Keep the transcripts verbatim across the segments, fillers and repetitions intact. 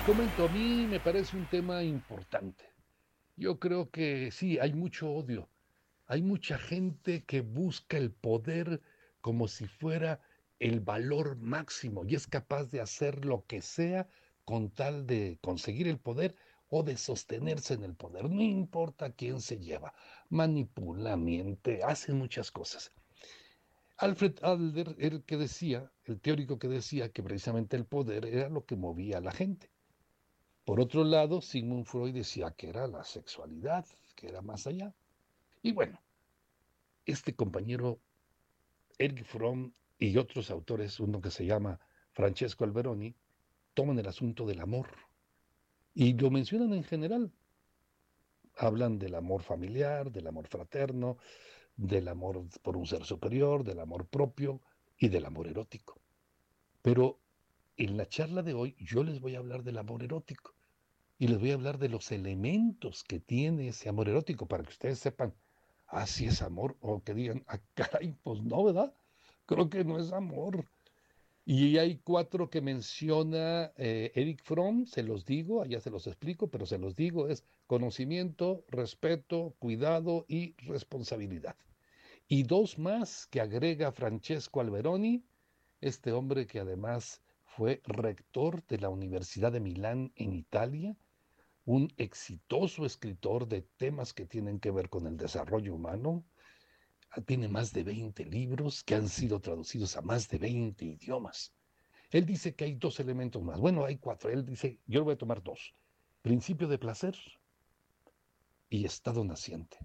comento, a mí me parece un tema importante. Yo creo que sí, hay mucho odio. Hay mucha gente que busca el poder como si fuera el valor máximo y es capaz de hacer lo que sea con tal de conseguir el poder o de sostenerse en el poder. No importa quién se lleva, manipula, miente, hace muchas cosas. Alfred Adler, el que decía, el teórico que decía que precisamente el poder era lo que movía a la gente. Por otro lado, Sigmund Freud decía que era la sexualidad, que era más allá. Y bueno, este compañero Eric Fromm y otros autores, uno que se llama Francesco Alberoni, toman el asunto del amor y lo mencionan en general. Hablan del amor familiar, del amor fraterno, del amor por un ser superior, del amor propio y del amor erótico. Pero en la charla de hoy yo les voy a hablar del amor erótico y les voy a hablar de los elementos que tiene ese amor erótico para que ustedes sepan, ah, sí es amor, o que digan, ah, caray, pues no, ¿verdad? Creo que no es amor. Y hay cuatro que menciona eh, Eric Fromm, se los digo, allá se los explico, pero se los digo, es conocimiento, respeto, cuidado y responsabilidad. Y dos más que agrega Francesco Alberoni, este hombre que además fue rector de la Universidad de Milán en Italia, un exitoso escritor de temas que tienen que ver con el desarrollo humano. Tiene más de veinte libros que han sido traducidos a más de veinte idiomas. Él dice que hay dos elementos más. Bueno, hay cuatro. Él dice, yo le voy a tomar dos. Principio de placer y estado naciente.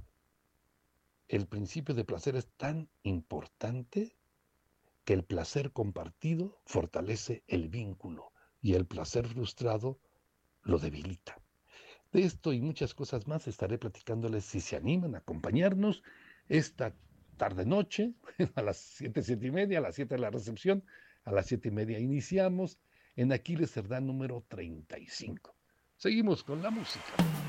El principio de placer es tan importante que el placer compartido fortalece el vínculo y el placer frustrado lo debilita. De esto y muchas cosas más estaré platicándoles si se animan a acompañarnos esta tarde noche, a las siete, siete y media, a las siete de la recepción, a las siete y media iniciamos en Aquiles Cerdán número treinta y cinco. Seguimos con la música.